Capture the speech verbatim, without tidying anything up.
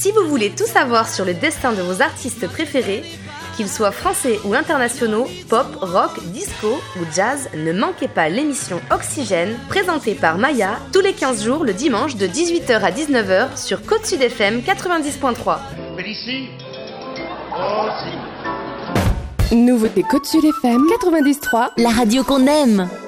Si vous voulez tout savoir sur le destin de vos artistes préférés, qu'ils soient français ou internationaux, pop, rock, disco ou jazz, ne manquez pas l'émission Oxygène, présentée par Maya, tous les quinze jours le dimanche de dix-huit heures à dix-neuf heures sur Côte Sud F M quatre-vingt-dix point trois. Félicie. Oh si. Nouveauté Côte Sud F M quatre-vingt-dix point trois, la radio qu'on aime.